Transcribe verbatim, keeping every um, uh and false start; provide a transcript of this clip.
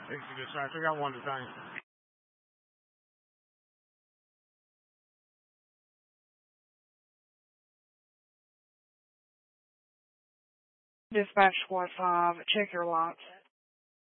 Thanks for this. I got one design. Dispatch Squad five, check your lights.